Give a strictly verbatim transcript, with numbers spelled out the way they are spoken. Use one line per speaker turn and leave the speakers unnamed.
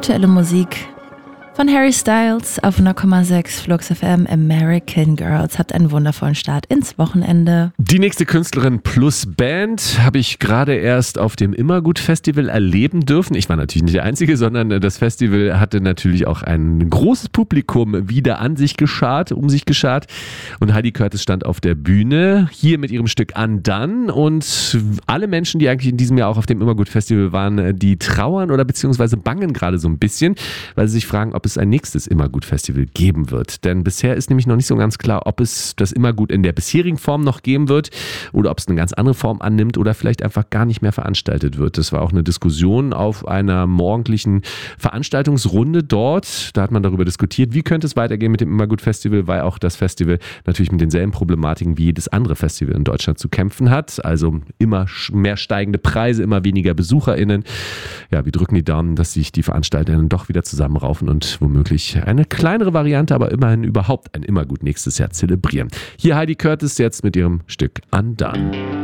aktuelle Musik von Harry Styles auf null Komma sechs Flux F M. American Girls. Habt einen wundervollen Start ins Wochenende.
Die nächste Künstlerin plus Band habe ich gerade erst auf dem Immergut Festival erleben dürfen. Ich war natürlich nicht der Einzige, sondern das Festival hatte natürlich auch ein großes Publikum wieder an sich geschart, um sich geschart. Und Heidi Curtis stand auf der Bühne, hier mit ihrem Stück Undone. Und alle Menschen, die eigentlich in diesem Jahr auch auf dem Immergut Festival waren, die trauern oder beziehungsweise bangen gerade so ein bisschen, weil sie sich fragen, ob es ein nächstes Immergut-Festival geben wird. Denn bisher ist nämlich noch nicht so ganz klar, ob es das Immergut in der bisherigen Form noch geben wird oder ob es eine ganz andere Form annimmt oder vielleicht einfach gar nicht mehr veranstaltet wird. Das war auch eine Diskussion auf einer morgendlichen Veranstaltungsrunde dort. Da hat man darüber diskutiert, wie könnte es weitergehen mit dem Immergut-Festival, weil auch das Festival natürlich mit denselben Problematiken wie jedes andere Festival in Deutschland zu kämpfen hat. Also immer mehr steigende Preise, immer weniger BesucherInnen. Ja, wir drücken die Daumen, dass sich die VeranstalterInnen doch wieder zusammenraufen und womöglich eine kleinere Variante, aber immerhin überhaupt ein Immergut nächstes Jahr zelebrieren. Hier Heidi Curtis jetzt mit ihrem Stück Undone.